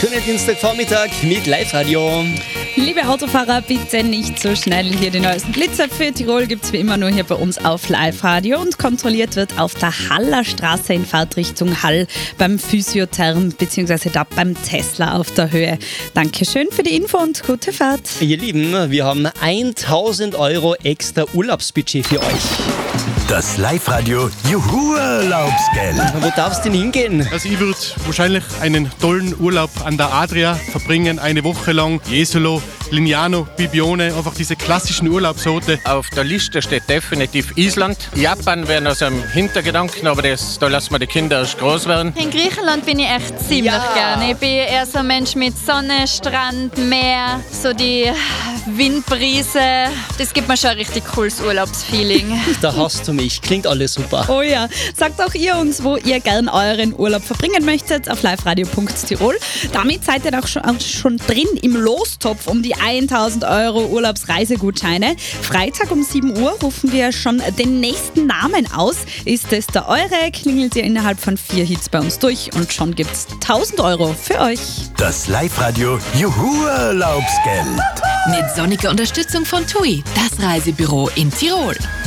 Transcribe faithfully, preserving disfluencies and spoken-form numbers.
schönen Dienstagvormittag mit Live-Radio. Liebe Autofahrer, bitte nicht so schnell. Hier die neuesten Blitzer für Tirol gibt es wie immer nur hier bei uns auf Live-Radio. Und kontrolliert wird auf der Haller Straße in Fahrtrichtung Hall beim Physiotherm bzw. da beim Tesla auf der Höhe. Dankeschön für die Info und gute Fahrt. Ihr Lieben, wir haben tausend Euro extra Urlaubsbudget für euch. Das Live-Radio Juhu-Urlaubsgeld. Wo darfst du denn hingehen? Also ich würde wahrscheinlich einen tollen Urlaub an der Adria verbringen, eine Woche lang. Jesolo, Lignano, Bibione, einfach diese klassischen Urlaubsorte. Auf der Liste steht definitiv Island. Japan wäre noch so im Hintergedanken, aber das, da lassen wir die Kinder erst groß werden. In Griechenland bin ich echt ziemlich Ja. gerne. Ich bin eher so ein Mensch mit Sonne, Strand, Meer, so die Windbrise. Das gibt mir schon ein richtig cooles Urlaubsfeeling. Da hast du mich. Klingt alles super. Oh ja, sagt auch ihr uns, wo ihr gern euren Urlaub verbringen möchtet auf liveradio punkt tirol. Damit seid ihr auch schon, auch schon drin im Lostopf um die tausend Euro Urlaubsreisegutscheine. Freitag um sieben Uhr rufen wir schon den nächsten Namen aus. Ist es der eure, klingelt ihr innerhalb von vier Hits bei uns durch und schon gibt's tausend Euro für euch. Das Live-Radio Juhu-Urlaubsgeld. Mit sonniger Unterstützung von T U I, das Reisebüro in Tirol.